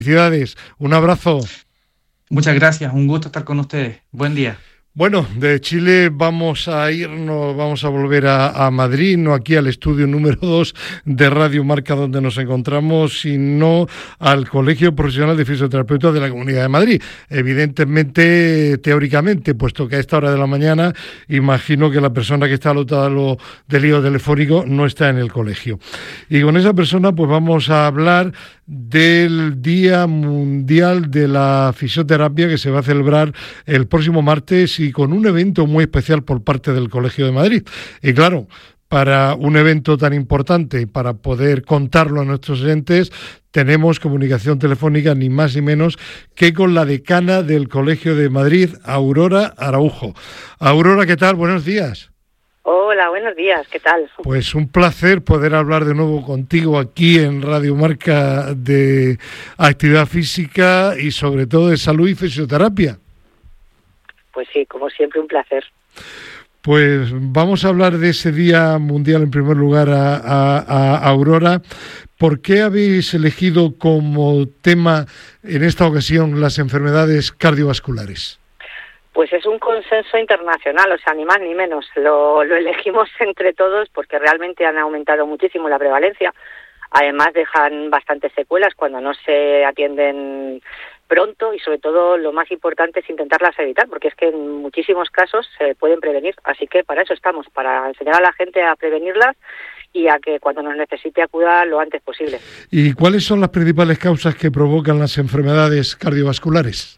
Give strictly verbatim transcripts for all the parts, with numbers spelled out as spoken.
Felicidades, un abrazo. Muchas gracias, un gusto estar con ustedes. Buen día. Bueno, de Chile vamos a irnos, vamos a volver a, a Madrid, no aquí al estudio número dos de Radio Marca donde nos encontramos, sino al Colegio Profesional de Fisioterapeutas de la Comunidad de Madrid. Evidentemente, teóricamente, puesto que a esta hora de la mañana, imagino que la persona que está al otro lado del hilo telefónico no está en el colegio. Y con esa persona pues vamos a hablar del Día Mundial de la Fisioterapia que se va a celebrar el próximo martes y con un evento muy especial por parte del Colegio de Madrid. Y claro, para un evento tan importante y para poder contarlo a nuestros oyentes, tenemos comunicación telefónica ni más ni menos que con la decana del Colegio de Madrid, Aurora Araujo. Aurora, ¿qué tal? Buenos días. Hola, buenos días, ¿qué tal? Pues un placer poder hablar de nuevo contigo aquí en Radio Marca de actividad física y sobre todo de salud y fisioterapia. Pues sí, como siempre, un placer. Pues vamos a hablar de ese Día Mundial en primer lugar a, a, a Aurora. ¿Por qué habéis elegido como tema en esta ocasión las enfermedades cardiovasculares? Pues es un consenso internacional, o sea, ni más ni menos. Lo, lo elegimos entre todos porque realmente han aumentado muchísimo la prevalencia. Además, dejan bastantes secuelas cuando no se atienden pronto y, sobre todo, lo más importante es intentarlas evitar, porque es que en muchísimos casos se pueden prevenir. Así que para eso estamos, para enseñar a la gente a prevenirlas y a que cuando nos necesite acuda lo antes posible. ¿Y cuáles son las principales causas que provocan las enfermedades cardiovasculares?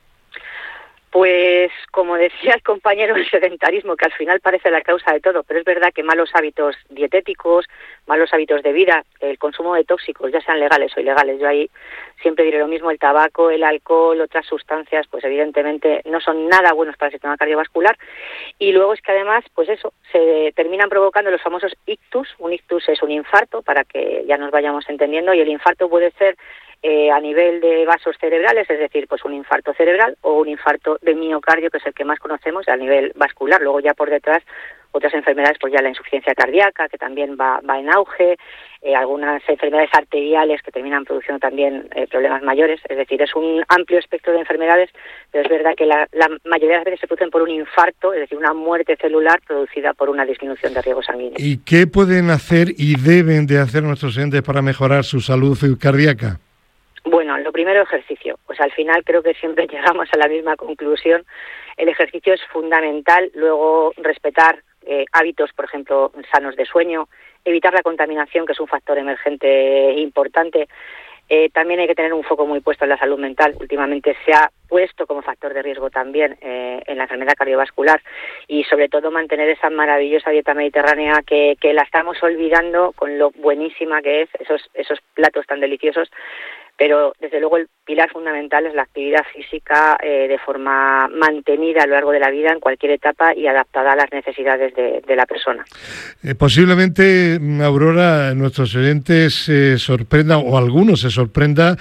Pues, como decía el compañero, el sedentarismo, que al final parece la causa de todo, pero es verdad que malos hábitos dietéticos, malos hábitos de vida, el consumo de tóxicos, ya sean legales o ilegales, yo ahí siempre diré lo mismo, el tabaco, el alcohol, otras sustancias, pues evidentemente no son nada buenos para el sistema cardiovascular. Y luego es que además, pues eso, se terminan provocando los famosos ictus. Un ictus es un infarto, para que ya nos vayamos entendiendo, y el infarto puede ser Eh, a nivel de vasos cerebrales, es decir, pues un infarto cerebral o un infarto de miocardio, que es el que más conocemos a nivel vascular. Luego ya por detrás otras enfermedades, pues ya la insuficiencia cardíaca, que también va, va en auge, eh, algunas enfermedades arteriales que terminan produciendo también eh, problemas mayores. Es decir, es un amplio espectro de enfermedades, pero es verdad que la, la mayoría de las veces se producen por un infarto, es decir, una muerte celular producida por una disminución de riego sanguíneo. ¿Y qué pueden hacer y deben de hacer nuestros oyentes para mejorar su salud cardíaca? Bueno, lo primero, ejercicio. Pues al final creo que siempre llegamos a la misma conclusión. El ejercicio es fundamental. Luego, respetar eh, hábitos, por ejemplo, sanos de sueño, evitar la contaminación, que es un factor emergente importante. Eh, también hay que tener un foco muy puesto en la salud mental. Últimamente se ha puesto como factor de riesgo también eh, en la enfermedad cardiovascular, y sobre todo mantener esa maravillosa dieta mediterránea que, que la estamos olvidando con lo buenísima que es, esos, esos platos tan deliciosos. Pero desde luego el pilar fundamental es la actividad física eh, de forma mantenida a lo largo de la vida en cualquier etapa y adaptada a las necesidades de, de la persona. Eh, posiblemente, Aurora, nuestros oyentes se sorprendan, o algunos se sorprenda,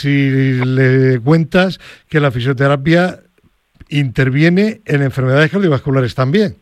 si le cuentas que la fisioterapia interviene en enfermedades cardiovasculares también.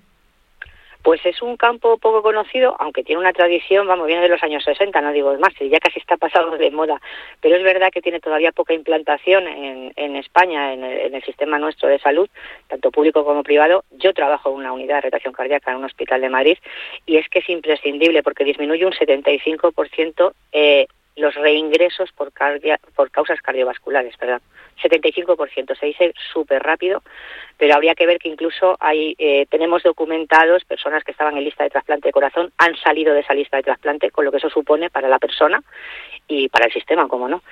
Pues es un campo poco conocido, aunque tiene una tradición, vamos, viene de los años sesenta, no digo más, ya casi está pasado de moda, pero es verdad que tiene todavía poca implantación en, en España, en el, en el sistema nuestro de salud, tanto público como privado. Yo trabajo en una unidad de retracción cardíaca en un hospital de Madrid, y es que es imprescindible porque disminuye un setenta y cinco por ciento eh, los reingresos por, cardia, por causas cardiovasculares, perdón. setenta y cinco por ciento, se dice súper rápido, pero habría que ver que incluso hay eh, tenemos documentados personas que estaban en lista de trasplante de corazón, han salido de esa lista de trasplante, con lo que eso supone para la persona y para el sistema, como no.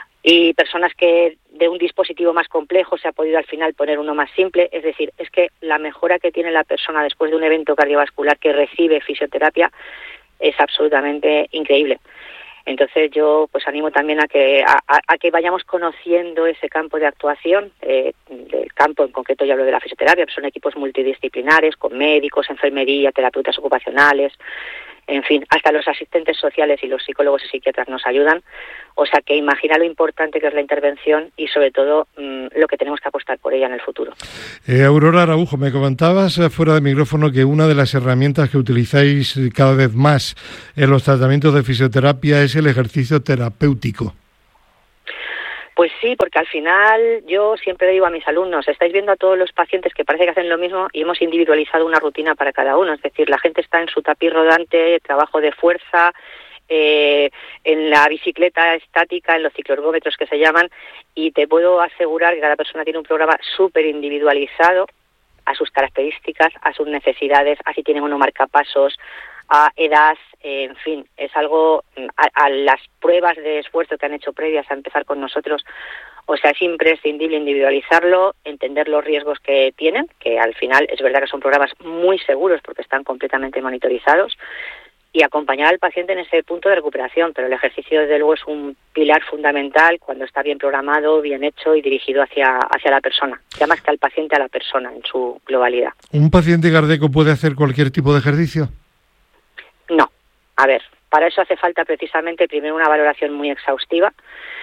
Y personas que de un dispositivo más complejo se ha podido al final poner uno más simple. Es decir, es que la mejora que tiene la persona después de un evento cardiovascular que recibe fisioterapia es absolutamente increíble. Entonces yo pues animo también a que a, a que vayamos conociendo ese campo de actuación, eh, del campo en concreto ya hablo de la fisioterapia, pues son equipos multidisciplinares con médicos, enfermería, terapeutas ocupacionales, en fin, hasta los asistentes sociales y los psicólogos y psiquiatras nos ayudan. O sea que imagina lo importante que es la intervención y sobre todo mmm, lo que tenemos que apostar por ella en el futuro. Eh, Aurora Araujo, me comentabas eh, fuera de micrófono que una de las herramientas que utilizáis cada vez más en los tratamientos de fisioterapia es el ejercicio terapéutico. Pues sí, porque al final yo siempre digo a mis alumnos, estáis viendo a todos los pacientes que parece que hacen lo mismo y hemos individualizado una rutina para cada uno. Es decir, la gente está en su tapiz rodante, trabajo de fuerza, eh, en la bicicleta estática, en los cicloergómetros que se llaman, y te puedo asegurar que cada persona tiene un programa súper individualizado a sus características, a sus necesidades, a si tienen uno marcapasos, a edad, eh, en fin, es algo, a, a las pruebas de esfuerzo que han hecho previas a empezar con nosotros, o sea, es imprescindible individualizarlo, entender los riesgos que tienen, que al final es verdad que son programas muy seguros porque están completamente monitorizados, y acompañar al paciente en ese punto de recuperación, pero el ejercicio desde luego es un pilar fundamental cuando está bien programado, bien hecho y dirigido hacia, hacia la persona, ya más que al paciente, a la persona en su globalidad. ¿Un paciente cardíaco puede hacer cualquier tipo de ejercicio? No, a ver, para eso hace falta precisamente primero una valoración muy exhaustiva,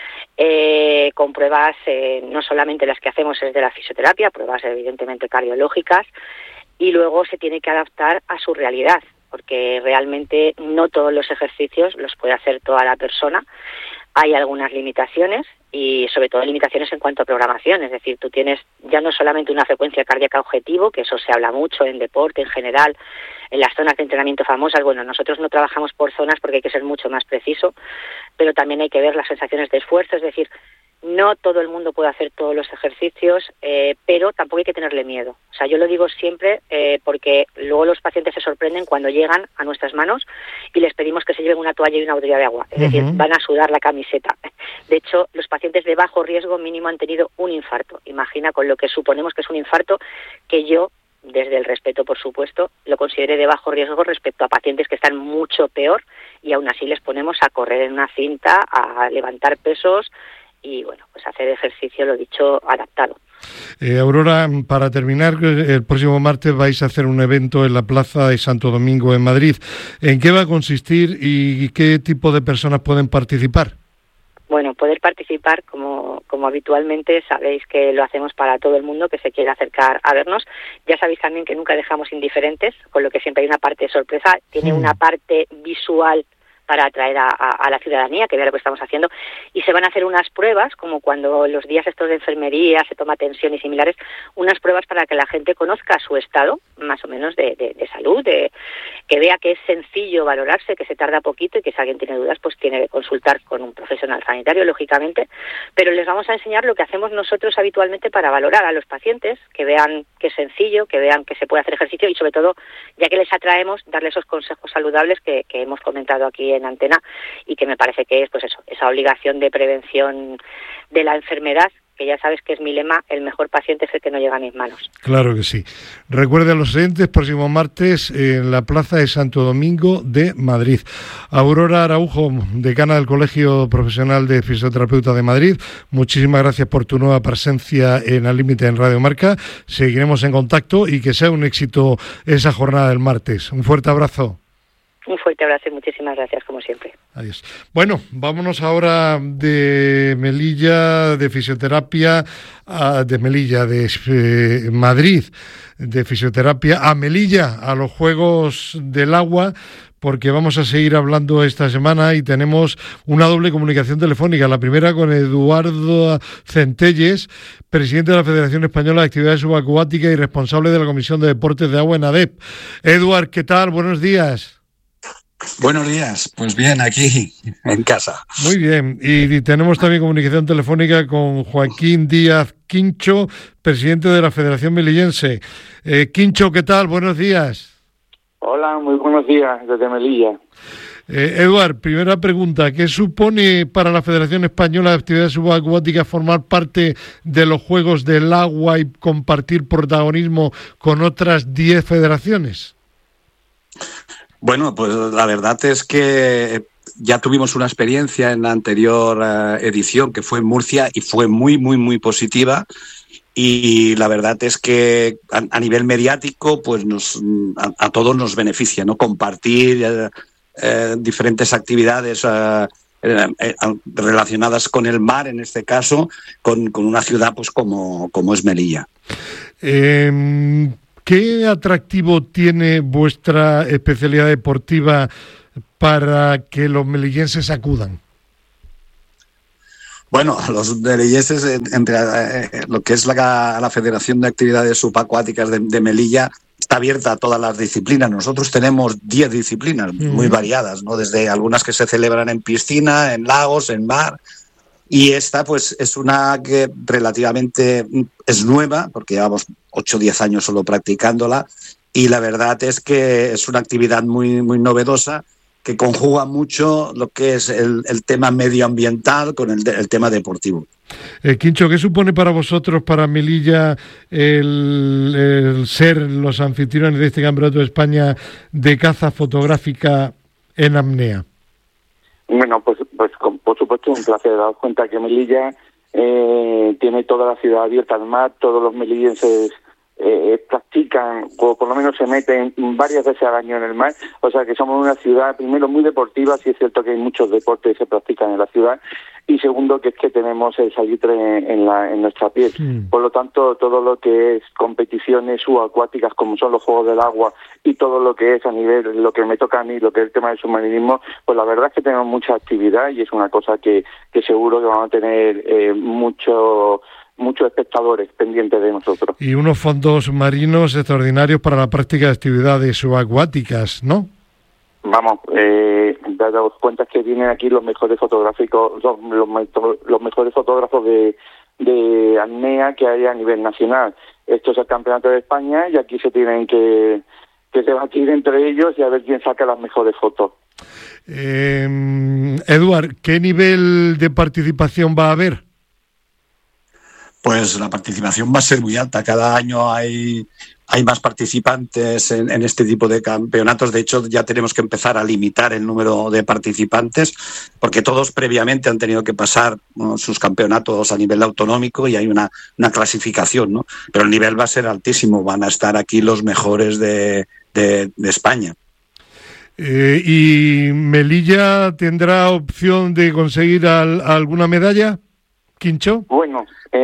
eh, con pruebas eh, no solamente las que hacemos desde la fisioterapia, pruebas evidentemente cardiológicas, y luego se tiene que adaptar a su realidad, porque realmente no todos los ejercicios los puede hacer toda la persona. Hay algunas limitaciones y sobre todo limitaciones en cuanto a programación, es decir, tú tienes ya no solamente una frecuencia cardíaca objetivo, que eso se habla mucho en deporte en general, en las zonas de entrenamiento famosas, bueno, nosotros no trabajamos por zonas porque hay que ser mucho más preciso, pero también hay que ver las sensaciones de esfuerzo, es decir, no todo el mundo puede hacer todos los ejercicios, eh, pero tampoco hay que tenerle miedo. O sea, yo lo digo siempre eh, porque luego los pacientes se sorprenden cuando llegan a nuestras manos y les pedimos que se lleven una toalla y una botella de agua. Es uh-huh. decir, van a sudar la camiseta. De hecho, los pacientes de bajo riesgo mínimo han tenido un infarto. Imagina con lo que suponemos que es un infarto, que yo, desde el respeto, por supuesto, lo consideré de bajo riesgo respecto a pacientes que están mucho peor y aún así les ponemos a correr en una cinta, a levantar pesos y, bueno, pues hacer ejercicio, lo dicho, adaptado. Eh, Aurora, para terminar, el próximo martes vais a hacer un evento en la Plaza de Santo Domingo en Madrid. ¿En qué va a consistir y qué tipo de personas pueden participar? Bueno, poder participar, como, como habitualmente sabéis que lo hacemos para todo el mundo que se quiera acercar a vernos. Ya sabéis también que nunca dejamos indiferentes, con lo que siempre hay una parte de sorpresa. Tiene mm. una parte visual para atraer a, a, a la ciudadanía, que vea lo que estamos haciendo, y se van a hacer unas pruebas, como cuando los días estos de enfermería se toma tensión y similares, unas pruebas para que la gente conozca su estado, más o menos, de, de, de salud, de, que vea que es sencillo valorarse, que se tarda poquito y que si alguien tiene dudas, pues tiene que consultar con un profesional sanitario, lógicamente, pero les vamos a enseñar lo que hacemos nosotros habitualmente para valorar a los pacientes, que vean que es sencillo, que vean que se puede hacer ejercicio y, sobre todo, ya que les atraemos, darles esos consejos saludables que, que hemos comentado aquí en en antena y que me parece que es pues eso, esa obligación de prevención de la enfermedad, que ya sabes que es mi lema, el mejor paciente es el que no llega a mis manos. Claro que sí. Recuerde a los oyentes, próximo martes en la Plaza de Santo Domingo de Madrid. Aurora Araujo, decana del Colegio Profesional de Fisioterapeutas de Madrid, muchísimas gracias por tu nueva presencia en Al Límite en Radio Marca. Seguiremos en contacto y que sea un éxito esa jornada del martes. Un fuerte abrazo. Un fuerte abrazo y muchísimas gracias, como siempre. Adiós. Bueno, vámonos ahora de Melilla, de fisioterapia, a, de Melilla, de eh, Madrid, de fisioterapia, a Melilla, a los Juegos del Agua, porque vamos a seguir hablando esta semana y tenemos una doble comunicación telefónica. La primera con Eduardo Centelles, presidente de la Federación Española de Actividades Subacuáticas y responsable de la Comisión de Deportes de Agua en ADEP. Eduard, ¿qué tal? Buenos días. Buenos días, pues bien, aquí en casa. Muy bien, y tenemos también comunicación telefónica con Joaquín Díaz Quincho, presidente de la Federación Melillense. Eh, Quincho, ¿qué tal? Buenos días. Hola, muy buenos días desde Melilla. Eh, Eduard, primera pregunta, ¿qué supone para la Federación Española de Actividades Subacuáticas formar parte de los Juegos del Agua y compartir protagonismo con otras diez federaciones? Bueno, pues la verdad es que ya tuvimos una experiencia en la anterior uh, edición que fue en Murcia y fue muy, muy, muy positiva. Y la verdad es que a, a nivel mediático, pues nos, a, a todos nos beneficia, ¿no? Compartir eh, eh, diferentes actividades eh, eh, eh, relacionadas con el mar, en este caso, con, con una ciudad pues como, como es Melilla. Eh... ¿Qué atractivo tiene vuestra especialidad deportiva para que los melillenses acudan? Bueno, los melillenses, entre eh, lo que es la, la Federación de Actividades Subacuáticas de, de Melilla, está abierta a todas las disciplinas. Nosotros tenemos diez disciplinas mm. muy variadas, ¿no? Desde algunas que se celebran en piscina, en lagos, en mar. Y esta, pues, es una que relativamente es nueva, porque llevamos ocho o diez años solo practicándola. Y la verdad es que es una actividad muy, muy novedosa, que conjuga mucho lo que es el, el tema medioambiental con el, el tema deportivo. Eh, Quincho, ¿qué supone para vosotros, para Melilla, el, el ser los anfitriones de este Campeonato de España de caza fotográfica en apnea? Bueno, pues, pues con, por supuesto un placer. Daos cuenta que Melilla eh, tiene toda la ciudad abierta al mar, todos los melillenses Eh, practican, o por lo menos se meten varias veces al año en el mar, o sea que somos una ciudad, primero, muy deportiva, sí es cierto que hay muchos deportes que se practican en la ciudad, y segundo, que es que tenemos el salitre en, la, en nuestra piel. Mm. Por lo tanto, todo lo que es competiciones subacuáticas, como son los Juegos del Agua, y todo lo que es a nivel, lo que me toca a mí, lo que es el tema del submarinismo, pues la verdad es que tenemos mucha actividad, y es una cosa que, que seguro que vamos a tener eh, mucho... muchos espectadores pendientes de nosotros. Y unos fondos marinos extraordinarios para la práctica de actividades subacuáticas, ¿no? Vamos, eh, daos cuenta que vienen aquí los mejores fotográficos, los, los, los mejores fotógrafos de, de apnea que hay a nivel nacional. Esto es el Campeonato de España y aquí se tienen que, que debatir entre ellos y a ver quién saca las mejores fotos. Eh, Eduard, ¿qué nivel de participación va a haber? Pues la participación va a ser muy alta. Cada año hay, hay más participantes en, en este tipo de campeonatos. De hecho, ya tenemos que empezar a limitar el número de participantes, porque todos previamente han tenido que pasar, bueno, sus campeonatos a nivel autonómico y hay una, una clasificación, ¿no? Pero el nivel va a ser altísimo. Van a estar aquí los mejores de, de, de España. Eh, ¿Y Melilla tendrá opción de conseguir al, alguna medalla, Quincho? Bueno,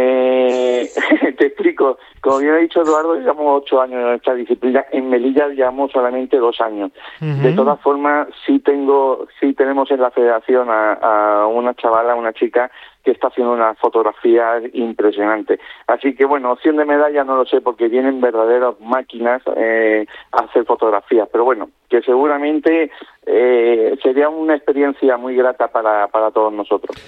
eh, te explico. Como bien ha dicho Eduardo, llevamos ocho años en esta disciplina. En Melilla llevamos solamente dos años. Uh-huh. De todas formas, sí tengo, sí tenemos en la federación a, a una chavala, una chica que está haciendo unas fotografías impresionantes. Así que, bueno, opción de medalla no lo sé, porque vienen verdaderas máquinas eh, a hacer fotografías. Pero bueno, que seguramente eh, sería una experiencia muy grata para, para todos nosotros.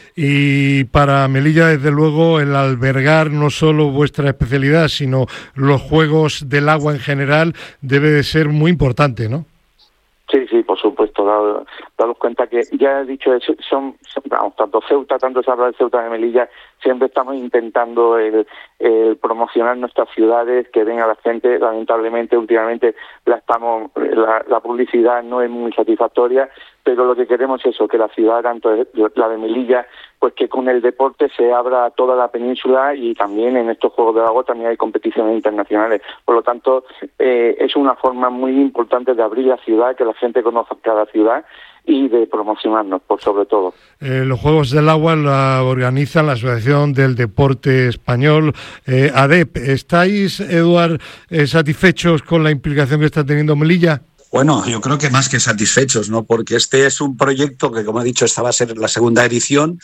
Y para Melilla, desde luego, el albergar no solo vuestra especialidad, sino los Juegos del Agua en general, debe de ser muy importante, ¿no? Sí, sí, por supuesto. Daros, daros cuenta que, ya he dicho, son, son vamos, tanto Ceuta, tanto se habla de Ceuta de Melilla, siempre estamos intentando el, el promocionar nuestras ciudades, que venga la gente. Lamentablemente, últimamente la estamos la, la publicidad no es muy satisfactoria, pero lo que queremos es eso, que la ciudad, tanto la de Melilla, pues que con el deporte se abra a toda la península, y también en estos Juegos del Agua también hay competiciones internacionales. Por lo tanto, eh, es una forma muy importante de abrir la ciudad, que la gente conozca cada ciudad y de promocionarnos, por sobre todo. Eh, los Juegos del Agua la organiza la Asociación del Deporte Español, eh, A D E P. ¿Estáis, Eduard, eh, satisfechos con la implicación que está teniendo Melilla? Bueno, yo creo que más que satisfechos, ¿no? Porque este es un proyecto que, como he dicho, esta va a ser la segunda edición,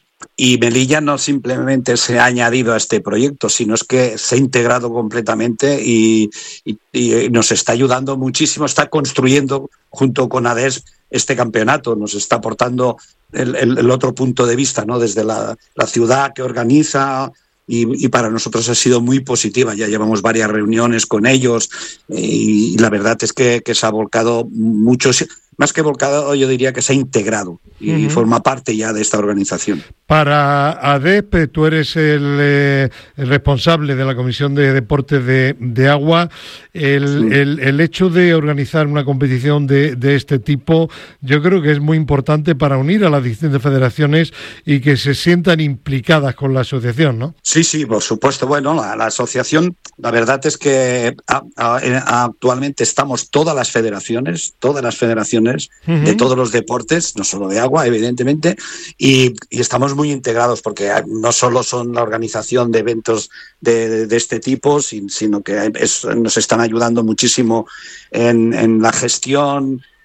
y Melilla no simplemente se ha añadido a este proyecto, sino es que se ha integrado completamente y, y, y nos está ayudando muchísimo, está construyendo junto con A D E S este campeonato, nos está aportando el, el, el otro punto de vista, ¿no? Desde la, la ciudad que organiza. Y, y para nosotros ha sido muy positiva. Ya llevamos varias reuniones con ellos y, y la verdad es que, que se ha volcado mucho, más que volcado, yo diría que se ha integrado y uh-huh. forma parte ya de esta organización. Para A D E P, tú eres el, eh, el responsable de la Comisión de Deportes de, de Agua. El, sí. el, el hecho de organizar una competición de, de este tipo, yo creo que es muy importante para unir a las distintas federaciones y que se sientan implicadas con la asociación, ¿no? Sí, sí, por supuesto. Bueno, la, la asociación, la verdad es que a, a, a, actualmente estamos todas las federaciones, todas las federaciones uh-huh. de todos los deportes, no solo de agua, evidentemente, y, y estamos muy integrados, porque no solo son la organización de eventos de, de, de este tipo, sino que es, nos están ayudando muchísimo en, en la gestión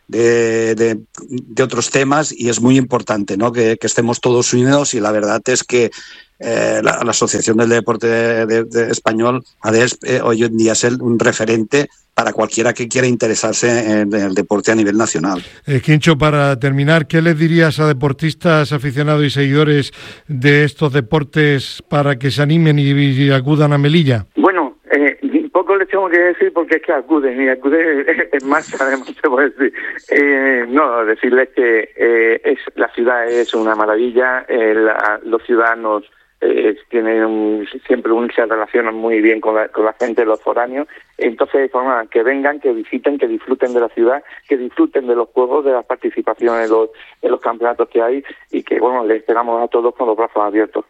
de, de, de otros temas, y es muy importante, ¿no?, que, que estemos todos unidos, y la verdad es que eh, la, la Asociación del Deporte de, de, de Español, A D E S P, eh, hoy en día es el, un referente para cualquiera que quiera interesarse en, en el deporte a nivel nacional. Eh, Quincho, para terminar, ¿qué les dirías a deportistas, aficionados y seguidores de estos deportes para que se animen y, y acudan a Melilla? Bueno, eh, poco les tengo que decir porque es que acuden, y acuden en masa, además se puede decir. Eh, no, decirles que eh, es la ciudad es una maravilla, eh, la, los ciudadanos eh, tienen un, siempre un, se relacionan muy bien con la, con la gente, los foráneos. Entonces, bueno, que vengan, que visiten, que disfruten de la ciudad, que disfruten de los juegos, de las participaciones en los, en los campeonatos que hay, y que, bueno, les esperamos a todos con los brazos abiertos.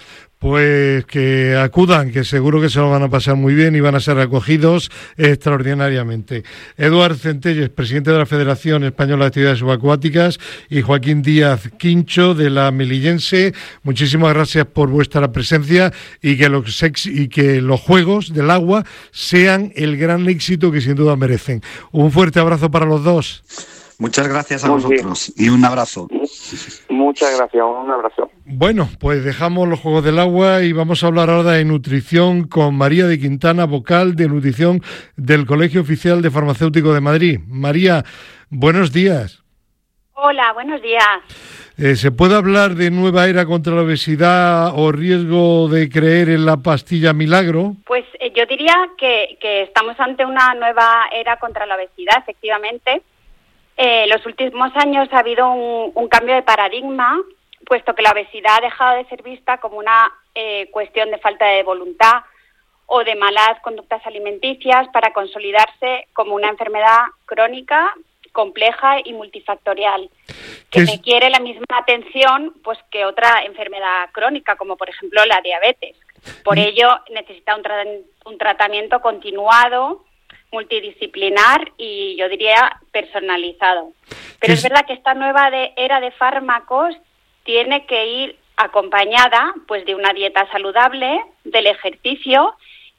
Pues que acudan, que seguro que se lo van a pasar muy bien y van a ser acogidos extraordinariamente. Eduard Centelles, presidente de la Federación Española de Actividades Subacuáticas, y Joaquín Díaz Quincho, de la Melillense, muchísimas gracias por vuestra presencia, y que los, ex, y que los Juegos del Agua sean el gran éxito que sin duda merecen. Un fuerte abrazo para los dos. Muchas gracias a Muy vosotros bien. Y un abrazo. Muchas gracias, un abrazo. Bueno, pues dejamos los Juegos del Agua y vamos a hablar ahora de nutrición con María de Quintana, vocal de nutrición del Colegio Oficial de Farmacéuticos de Madrid. María, buenos días. Hola, buenos días. Eh, ¿Se puede hablar de nueva era contra la obesidad o riesgo de creer en la pastilla milagro? Pues eh, yo diría que, que estamos ante una nueva era contra la obesidad, efectivamente. En eh, los últimos años ha habido un, un cambio de paradigma, puesto que la obesidad ha dejado de ser vista como una eh, cuestión de falta de voluntad o de malas conductas alimenticias, para consolidarse como una enfermedad crónica, compleja y multifactorial, que requiere la misma atención pues que otra enfermedad crónica, como por ejemplo la diabetes. Por ello necesita un, tra- un tratamiento continuado, multidisciplinar y yo diría personalizado. Pero es verdad que esta nueva de, era de fármacos tiene que ir acompañada pues de una dieta saludable, del ejercicio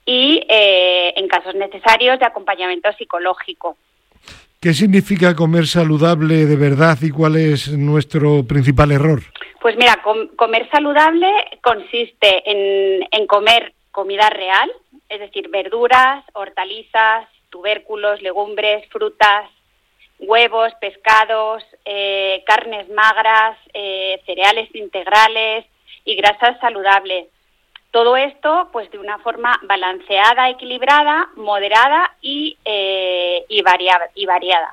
y eh, en casos necesarios de acompañamiento psicológico. ¿Qué significa comer saludable de verdad y cuál es nuestro principal error? Pues mira, com- comer saludable consiste en, en comer comida real, es decir, verduras, hortalizas, tubérculos, legumbres, frutas, huevos, pescados, eh, carnes magras, eh, cereales integrales y grasas saludables. Todo esto, pues, de una forma balanceada, equilibrada, moderada y eh, y, variada, y variada.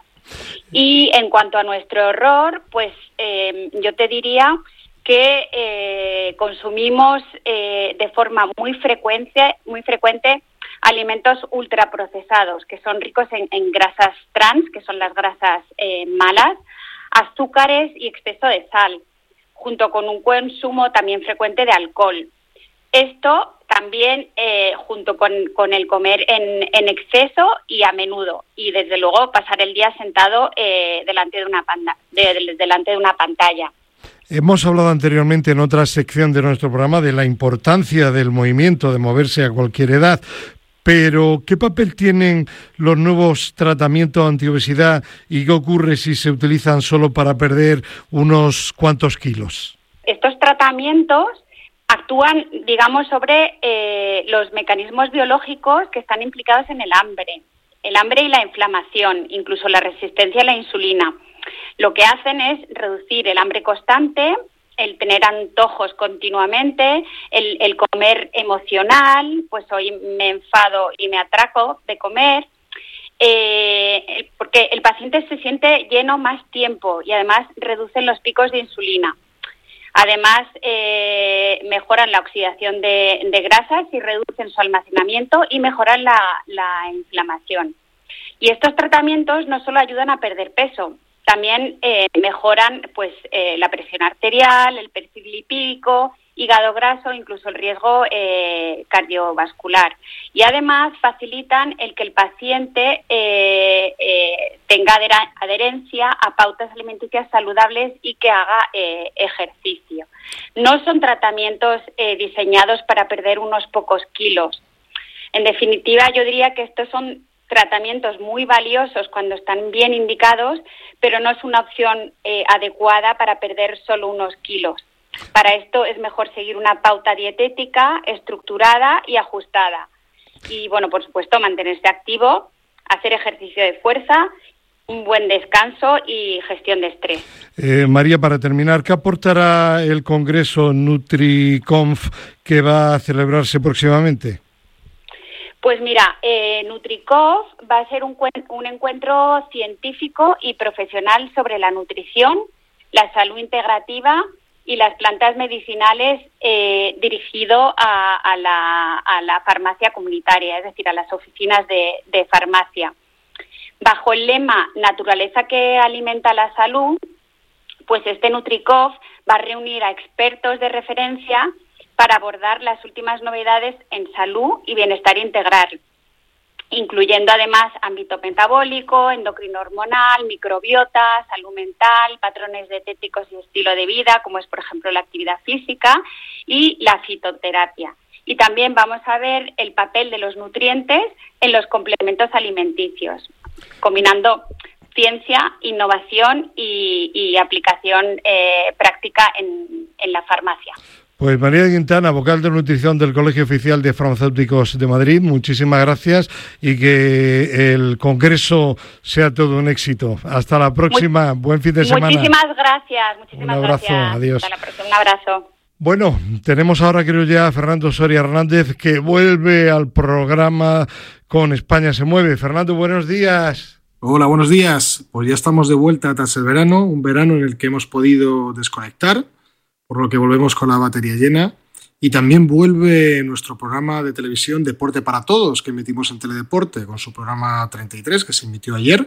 Y en cuanto a nuestro error, pues, eh, yo te diría que eh, consumimos eh, de forma muy frecuente, muy frecuente alimentos ultraprocesados, que son ricos en, en grasas trans, que son las grasas eh, malas, azúcares y exceso de sal, junto con un consumo también frecuente de alcohol. Esto también eh, junto con, con el comer en, en exceso y a menudo, y desde luego pasar el día sentado eh, delante de una panda, de, de, delante de una pantalla. Hemos hablado anteriormente en otra sección de nuestro programa de la importancia del movimiento, de moverse a cualquier edad, pero ¿qué papel tienen los nuevos tratamientos antiobesidad y qué ocurre si se utilizan solo para perder unos cuantos kilos? Estos tratamientos actúan, digamos, sobre eh, los mecanismos biológicos que están implicados en el hambre, el hambre y la inflamación, incluso la resistencia a la insulina. Lo que hacen es reducir el hambre constante, el tener antojos continuamente, el, el comer emocional, pues hoy me enfado y me atraco de comer, eh, porque el paciente se siente lleno más tiempo y además reducen los picos de insulina. Además, eh, mejoran la oxidación de, de grasas y reducen su almacenamiento y mejoran la, la inflamación. Y estos tratamientos no solo ayudan a perder peso, también eh, mejoran pues eh, la presión arterial, el perfil lipídico, hígado graso, incluso el riesgo eh, cardiovascular. Y además facilitan el que el paciente eh, eh, tenga adher- adherencia a pautas alimenticias saludables y que haga eh, ejercicio. No son tratamientos eh, diseñados para perder unos pocos kilos. En definitiva, yo diría que estos son tratamientos muy valiosos cuando están bien indicados, pero no es una opción eh, adecuada para perder solo unos kilos. Para esto es mejor seguir una pauta dietética estructurada y ajustada. Y, bueno, por supuesto, mantenerse activo, hacer ejercicio de fuerza, un buen descanso y gestión de estrés. Eh, María, para terminar, ¿qué aportará el Congreso NutriConf que va a celebrarse próximamente? Pues mira, eh, NutriConf va a ser un, un encuentro científico y profesional sobre la nutrición, la salud integrativa y las plantas medicinales eh, dirigido a, a, la, a la farmacia comunitaria, es decir, a las oficinas de, de farmacia. Bajo el lema Naturaleza que alimenta la salud, pues este NutriConf va a reunir a expertos de referencia para abordar las últimas novedades en salud y bienestar integral, incluyendo además ámbito metabólico, endocrino hormonal, microbiota, salud mental, patrones dietéticos y estilo de vida, como es por ejemplo la actividad física y la fitoterapia. Y también vamos a ver el papel de los nutrientes en los complementos alimenticios, combinando ciencia, innovación y, y aplicación eh, práctica en, en la farmacia. Pues María Quintana, vocal de nutrición del Colegio Oficial de Farmacéuticos de Madrid, muchísimas gracias y que el congreso sea todo un éxito. Hasta la próxima, Muy, buen fin de semana. Muchísimas gracias, muchísimas un abrazo, gracias. Adiós. Hasta la próxima, un abrazo. Bueno, tenemos ahora creo ya a Fernando Soria Hernández que vuelve al programa con España se mueve. Fernando, buenos días. Hola, buenos días. Pues ya estamos de vuelta tras el verano, un verano en el que hemos podido desconectar, por lo que volvemos con la batería llena. Y también vuelve nuestro programa de televisión Deporte para Todos, que emitimos en Teledeporte, con su programa treinta y tres, que se emitió ayer.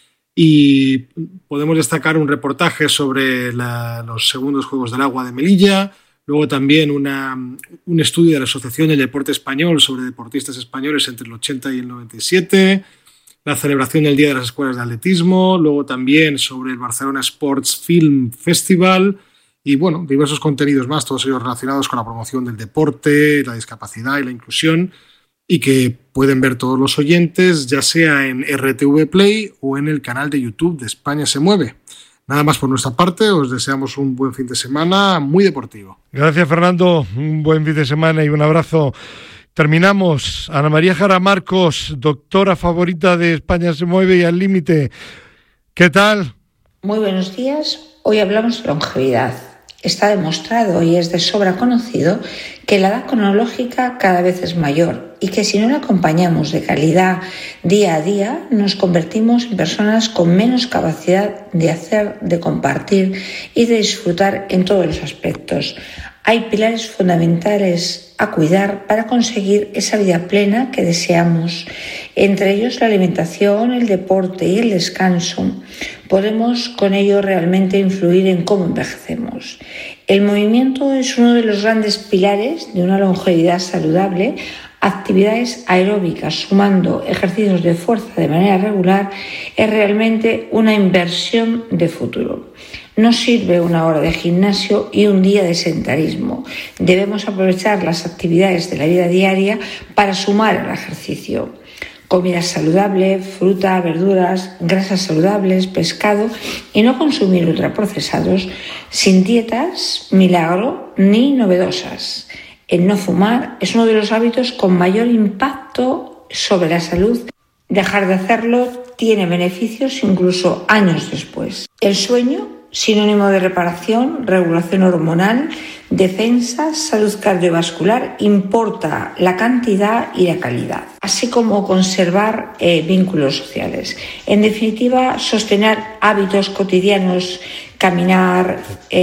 Y podemos destacar un reportaje sobre la, los segundos Juegos del Agua de Melilla, luego también una, un estudio de la Asociación del Deporte Español sobre deportistas españoles entre el ochenta y el noventa y siete, la celebración del Día de las Escuelas de Atletismo, luego también sobre el Barcelona Sports Film Festival, y bueno, diversos contenidos más, todos ellos relacionados con la promoción del deporte, la discapacidad y la inclusión, y que pueden ver todos los oyentes, ya sea en R T V Play o en el canal de YouTube de España se mueve. Nada más por nuestra parte, os deseamos un buen fin de semana muy deportivo. Gracias, Fernando, un buen fin de semana y un abrazo. Terminamos. Ana María Jara Marcos, doctora favorita de España se mueve y al límite. ¿Qué tal? Muy buenos días. Hoy hablamos de longevidad. Está demostrado y es de sobra conocido que la edad cronológica cada vez es mayor y que si no la acompañamos de calidad día a día, nos convertimos en personas con menos capacidad de hacer, de compartir y de disfrutar en todos los aspectos. Hay pilares fundamentales a cuidar para conseguir esa vida plena que deseamos. Entre ellos la alimentación, el deporte y el descanso. Podemos con ello realmente influir en cómo envejecemos. El movimiento es uno de los grandes pilares de una longevidad saludable. Actividades aeróbicas sumando ejercicios de fuerza de manera regular es realmente una inversión de futuro. No sirve una hora de gimnasio y un día de sedentarismo. Debemos aprovechar las actividades de la vida diaria para sumar al ejercicio. Comida saludable, fruta, verduras, grasas saludables, pescado y no consumir ultraprocesados sin dietas, milagro ni novedosas. El no fumar es uno de los hábitos con mayor impacto sobre la salud. Dejar de hacerlo tiene beneficios incluso años después. El sueño, sinónimo de reparación, regulación hormonal, defensa, salud cardiovascular, importa la cantidad y la calidad, así como conservar eh, vínculos sociales. En definitiva, sostener hábitos cotidianos, caminar,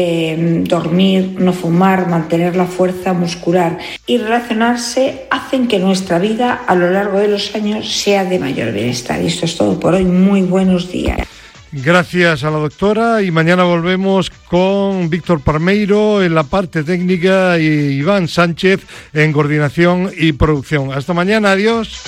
eh, dormir, no fumar, mantener la fuerza muscular y relacionarse hacen que nuestra vida a lo largo de los años sea de mayor bienestar. Y esto es todo por hoy. Muy buenos días. Gracias a la doctora y mañana volvemos con Víctor Parmeiro en la parte técnica y Iván Sánchez en coordinación y producción. Hasta mañana, adiós.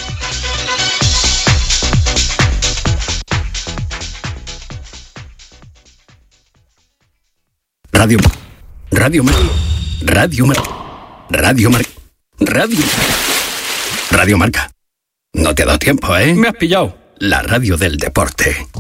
Radio Radio Mar Radio Mar Radio Mar Radio Radio Marca. No te ha dado tiempo, ¿eh? Me has pillado. La radio del deporte.